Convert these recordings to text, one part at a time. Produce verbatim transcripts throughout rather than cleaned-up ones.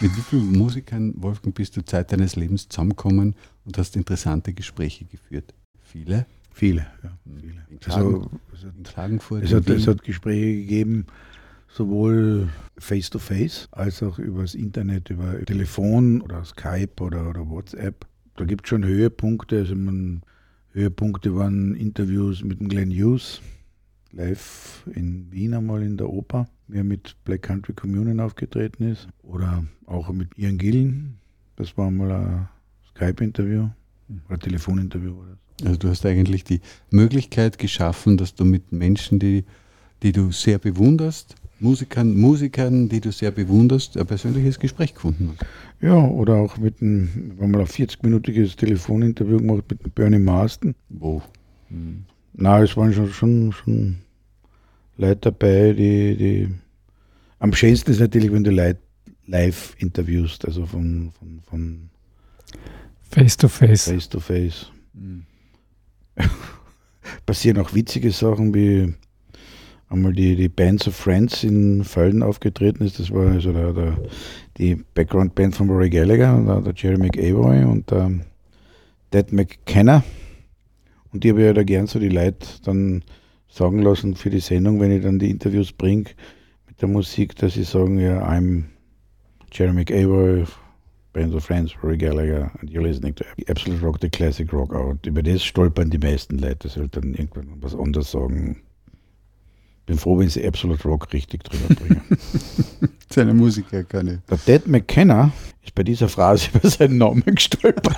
Mit wie vielen Musikern, Wolfgang, bist du Zeit deines Lebens zusammengekommen und hast interessante Gespräche geführt? Viele? Viele, ja. Viele. In, Klagen, also, es hat, in Klagenfurt? Es hat, es hat Gespräche gegeben, sowohl face-to-face als auch übers Internet, über Telefon oder Skype oder, oder WhatsApp. Da gibt es schon Höhepunkte. Also man, Höhepunkte waren Interviews mit dem Glenn Hughes, live in Wien einmal in der Oper, wie er mit Black Country Communion aufgetreten ist. Oder auch mit Ian Gillan. Das war mal ein Skype-Interview oder Telefoninterview war das. Also du hast eigentlich die Möglichkeit geschaffen, dass du mit Menschen, die, die du sehr bewunderst, Musikern, Musikern, die du sehr bewunderst, ein persönliches Gespräch gefunden hast. Ja, oder auch mit einem, wir haben mal ein vierzig-minütiges Telefoninterview gemacht mit dem Bernie Marsden. Wo? Hm. Na, es waren schon, schon, schon Leute dabei, die, die am schönsten ist natürlich, wenn du Leute live interviewst, also von, von, von Face to Face. Face to Face. Hm. Passieren auch witzige Sachen, wie einmal die, die Bands of Friends in Felden aufgetreten ist. Das war also der, der, die Background-Band von Rory Gallagher, der, der Jerry McAvoy und der Ted McKenna. Und die habe ich ja da gern so die Leute dann sagen lassen für die Sendung, wenn ich dann die Interviews bringe mit der Musik, dass sie sagen, ja, I'm Jerry McAvoy, Bands of Friends, Rory Gallagher, and you're listening to Absolute Rock, the Classic Rock Out. Über das stolpern die meisten Leute, das halt dann irgendwann was anderes sagen. Bin froh, wenn sie Absolute Rock richtig drüber bringen. Seine Musiker kann ich. Der Ted McKenna ist bei dieser Phrase über seinen Namen gestolpert.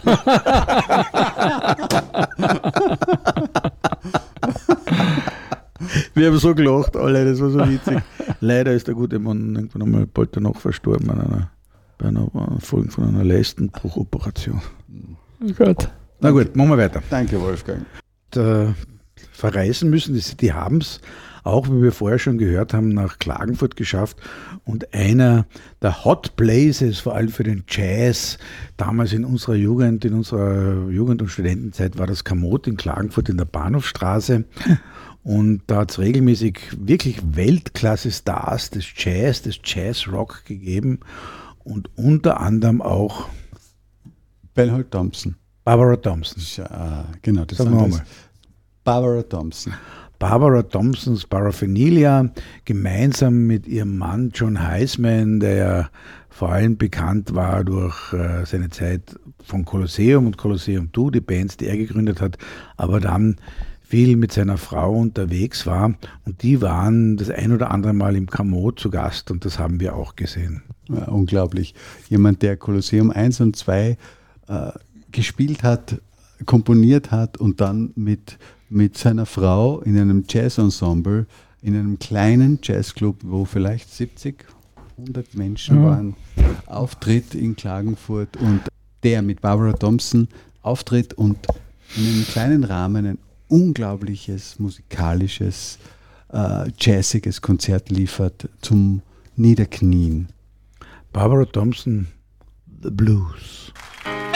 Wir haben so gelacht, alle, das war so witzig. Leider ist der gute Mann irgendwann einmal bald danach verstorben an einer, bei einer Folge von einer Leistenbruchoperation. Oh Gott. Na gut, machen wir weiter. Danke, Wolfgang. Da verreisen müssen, die, die haben es auch, wie wir vorher schon gehört haben, nach Klagenfurt geschafft. Und einer der Hot Places, vor allem für den Jazz, damals in unserer Jugend, in unserer Jugend- und Studentenzeit, war das Komoot in Klagenfurt in der Bahnhofstraße. Und da hat es regelmäßig wirklich Weltklasse-Stars des Jazz, des Jazz-Rock gegeben. Und unter anderem auch Bernhold Thompson. Barbara Thompson. Ja, genau, das Sagen wir mal. Barbara Thompson. Barbara Thompsons Paraphernalia, gemeinsam mit ihrem Mann John Heisman, der vor allem bekannt war durch äh, seine Zeit von Colosseum und Colosseum zwei, die Bands, die er gegründet hat, aber dann viel mit seiner Frau unterwegs war. Und die waren das ein oder andere Mal im Komoot zu Gast und das haben wir auch gesehen. Ja, unglaublich. Jemand, der Colosseum eins und zwei äh, gespielt hat, komponiert hat und dann mit, mit seiner Frau in einem Jazzensemble, in einem kleinen Jazzclub, wo vielleicht siebzig, hundert Menschen ja. waren, auftritt in Klagenfurt und der mit Barbara Thompson auftritt und in einem kleinen Rahmen ein unglaubliches, musikalisches, äh, jazziges Konzert liefert zum Niederknien. Barbara Thompson, The Blues.